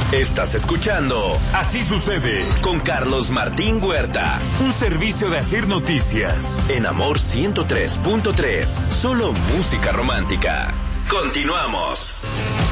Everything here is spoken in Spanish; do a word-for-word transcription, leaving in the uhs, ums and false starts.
Estás escuchando Así Sucede con Carlos Martín Huerta. Un servicio de Asir Noticias. En Amor ciento tres punto tres. Solo música romántica. Continuamos.